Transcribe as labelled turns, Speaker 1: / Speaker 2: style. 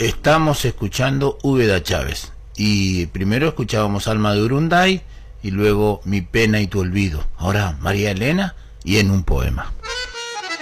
Speaker 1: Estamos escuchando Úbeda Chávez. Y primero escuchábamos Alma de Urunday y luego Mi pena y tu olvido. Ahora María Elena y En un poema.